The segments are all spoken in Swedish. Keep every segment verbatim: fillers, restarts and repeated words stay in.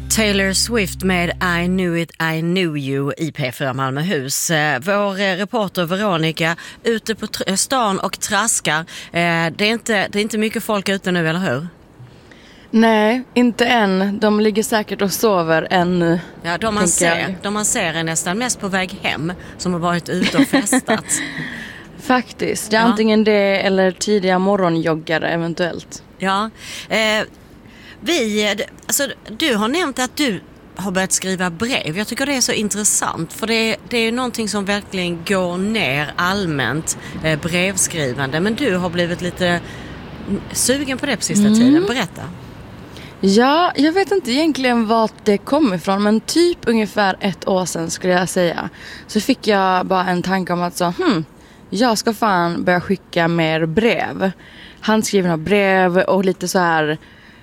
Taylor Swift med I knew it, I knew you i P fyra Malmöhus. Vår reporter Veronica ute på stan och traskar. Det är inte, det är inte mycket folk ute nu, eller hur? Nej, inte än. De ligger säkert och sover än. Ja, de man, ser, de man ser är nästan mest på väg hem, som har varit ute och festat. Faktiskt, det är ja. antingen det eller tidiga morgonjoggare eventuellt. Ja, eh, vi, alltså, du har nämnt att du har börjat skriva brev. Jag tycker det är så intressant, för det, det är ju någonting som verkligen går ner allmänt, eh, brevskrivande. Men du har blivit lite sugen på det på sista mm. tiden. Berätta. Ja, jag vet inte egentligen vart det kommer ifrån, men typ ungefär ett år sedan skulle jag säga. Så fick jag bara en tanke om att så, hmm, jag ska fan börja skicka mer brev. Handskrivna brev och lite så här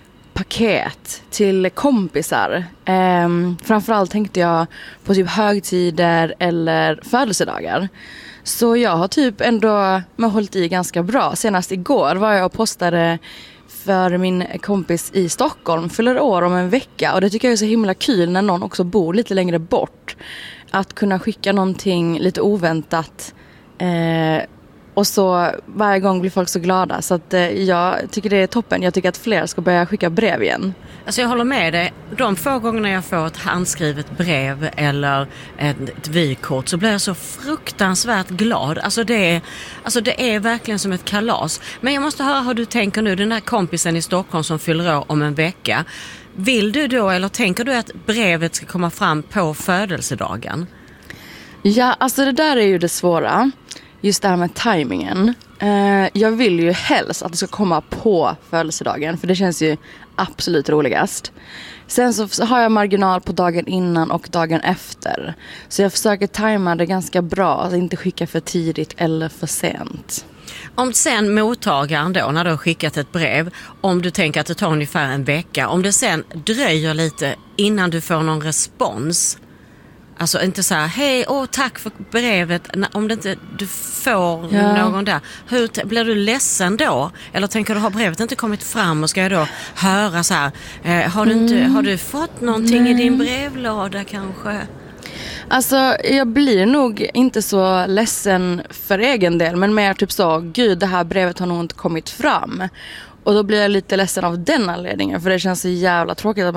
paket till kompisar. Ehm, framförallt tänkte jag på typ högtider eller födelsedagar. Så jag har typ ändå hållit i ganska bra. Senast igår var jag och postade för min kompis i Stockholm, fyller år om en vecka. Och det tycker jag är så himla kul när någon också bor lite längre bort. Att kunna skicka någonting lite oväntat. Eh, och så varje gång blir folk så glada. Så att, eh, jag tycker det är toppen. Jag tycker att fler ska börja skicka brev igen. Alltså jag håller med dig. De få gångerna jag får ett handskrivet brev eller ett, ett vykort så blir jag så fruktansvärt glad. Alltså det, är, alltså det är verkligen som ett kalas. Men jag måste höra hur du tänker nu. Den här kompisen i Stockholm som fyller år om en vecka. Vill du då, eller tänker du att brevet ska komma fram på födelsedagen? Ja, alltså det där är ju det svåra. Just det här med tajmingen. Eh, jag vill ju helst att det ska komma på födelsedagen. För det känns ju absolut roligast. Sen så har jag marginal på dagen innan och dagen efter. Så jag försöker tajma det ganska bra. Alltså inte skicka för tidigt eller för sent. Om sen mottagaren då, när du har skickat ett brev, om du tänker att det tar ungefär en vecka. Om det sen dröjer lite innan du får någon respons. Alltså inte så här, hej, åh, tack för brevet. Om det inte du får ja. någon där, hur, blir du ledsen då? Eller tänker du, har brevet inte kommit fram och ska jag då höra så här, eh, har, du inte, mm. har du fått någonting Nej. i din brevlåda kanske? Alltså jag blir nog inte så ledsen för egen del, men mer typ så, gud, det här brevet har nog inte kommit fram. Och då blir jag lite ledsen av den anledningen, för det känns så jävla tråkigt att